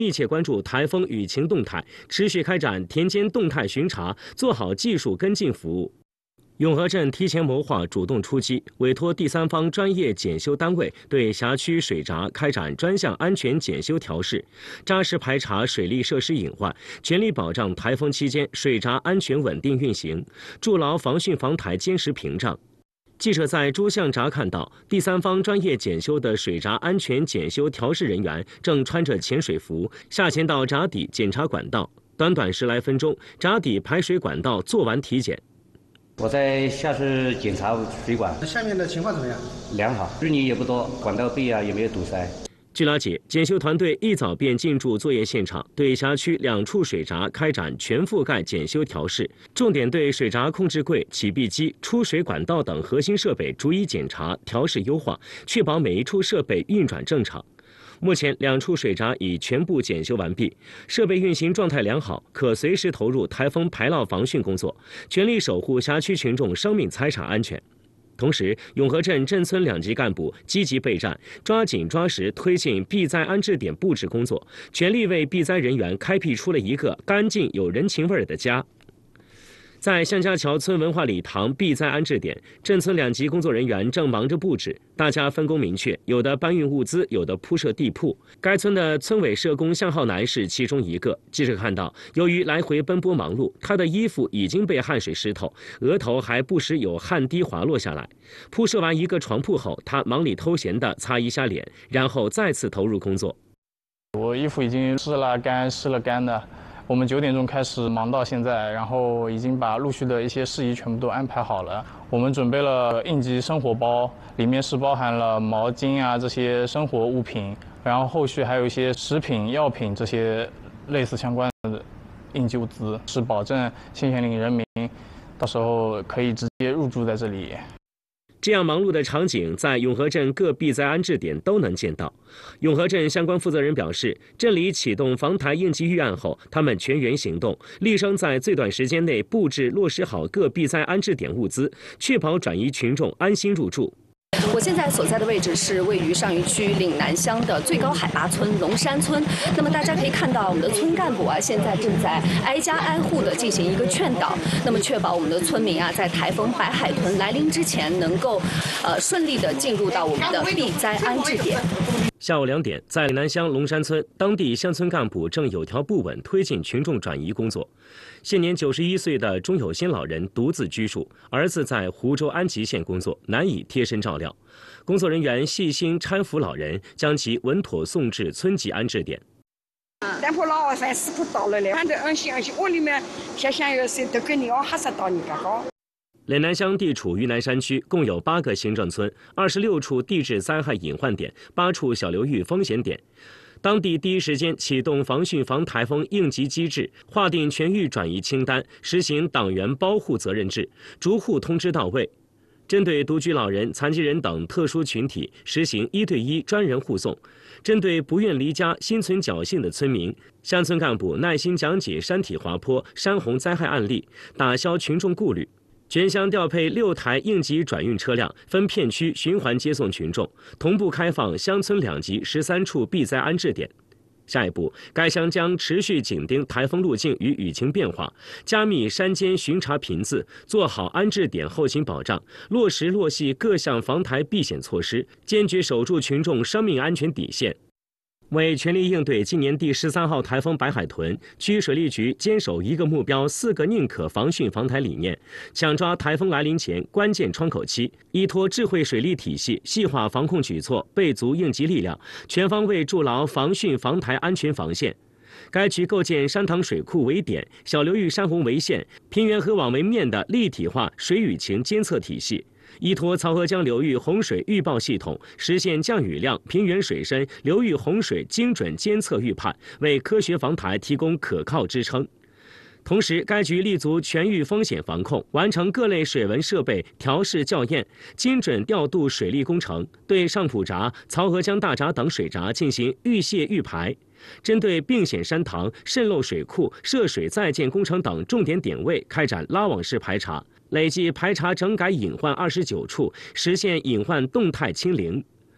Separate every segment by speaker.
Speaker 1: 密切关注台风雨情动态，持续开展田间动态巡查，做好技术跟进服务。永和镇提前谋划，主动出击，委托第三方专业检修单位对辖区水闸开展专项安全检修调试，扎实排查水利设施隐患，全力保障台风期间水闸安全稳定运行，筑牢防汛防台坚实屏障。记者在诸巷闸看到，第三方专业检修的水闸安全检修调试人员正穿着潜水服下潜到闸底检查管道，短10来分钟，闸底排水管道做完体检。
Speaker 2: 我在下去检查水管，
Speaker 3: 下面的情况怎么样？
Speaker 2: 良好，淤泥也不多，管道壁也没有堵塞。
Speaker 1: 据了解，检修团队一早便进驻作业现场，对辖区2处水闸开展全覆盖检修调试，重点对水闸控制柜、起闭机、出水管道等核心设备逐一检查、调试优化，确保每一处设备运转正常。目前2处水闸已全部检修完毕，设备运行状态良好，可随时投入台风排涝防汛工作，全力守护辖区群众生命财产安全。同时，永和镇镇村2级干部积极备战，抓紧抓实推进避灾安置点布置工作，全力为避灾人员开辟出了一个干净有人情味的家。在向家桥村文化礼堂避灾安置点，镇村2级工作人员正忙着布置，大家分工明确，有的搬运物资，有的铺设地铺。该村的村委社工向浩南是其中一个。记者看到，由于来回奔波忙碌，他的衣服已经被汗水湿透，额头还不时有汗滴滑落下来。铺设完一个床铺后，他忙里偷闲地擦一下脸，然后再次投入工作。
Speaker 4: 我衣服已经湿了干的。我们9点钟开始忙到现在，然后已经把陆续的一些事宜全部都安排好了。我们准备了应急生活包，里面是包含了毛巾啊这些生活物品，然后后续还有一些食品、药品这些类似相关的应急物资，是保证新县令人民到时候可以直接入住在这里。
Speaker 1: 这样忙碌的场景在永和镇各避灾安置点都能见到。永和镇相关负责人表示，镇里启动防台应急预案后，他们全员行动，力争在最短时间内布置落实好各避灾安置点物资，确保转移群众安心入住。
Speaker 5: 我现在所在的位置是位于上虞区岭南乡的最高海拔村龙山村。那么大家可以看到，我们的村干部现在正在挨家挨户的进行一个劝导，那么确保我们的村民在台风白海豚来临之前能够顺利的进入到我们的避灾安置点。
Speaker 1: 下午2点，在岭南乡龙山村，当地乡村干部正有条不紊推进群众转移工作。现年91岁的钟有先老人独自居住，儿子在湖州安吉县工作，难以贴身照料。工作人员细心搀扶老人，将其稳妥送至村级安置点。
Speaker 6: 但怕老三师傅到了嘞，反正安心，屋里面想要谁都跟你还是到你这高。
Speaker 1: 岭南乡地处渝南山区，共有8个行政村，26处地质灾害隐患点，8处小流域风险点。当地第一时间启动防汛防台风应急机制，划定全域转移清单，实行党员包户责任制，逐户通知到位。针对独居老人、残疾人等特殊群体，实行1对1专人护送。针对不愿离家、心存侥幸的村民，乡村干部耐心讲解山体滑坡、山洪灾害案例，打消群众顾虑。全乡调配6台应急转运车辆，分片区循环接送群众，同步开放乡村2级13处避灾安置点。下一步，该乡将持续紧盯台风路径与雨情变化，加密山间巡查频次，做好安置点后勤保障，落实落细各项防台避险措施，坚决守住群众生命安全底线。为全力应对今年第13号台风白海豚，区水利局坚守1个目标4个宁可防汛防台理念，抢抓台风来临前关键窗口期，依托智慧水利体系，细化防控举措，备足应急力量，全方位筑牢防汛防台安全防线。该区构建山塘水库为点、小流域山洪为线、平原河网为面的立体化水雨情监测体系。依托漕河江流域洪水预报系统，实现降雨量、平原水深、流域洪水精准监测预判，为科学防台提供可靠支撑。同时，该局立足全域风险防控，完成各类水文设备调试校验，精准调度水利工程，对上浦闸、漕河江大闸等水闸进行预泄预排。针对并险山塘、渗漏水库、涉水在建工程等重点点位开展拉网式排查，累计排查整改隐患29处，实现隐患动态清零。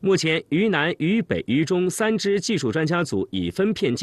Speaker 1: 目前，渝南、渝北、渝中3支技术专家组已分片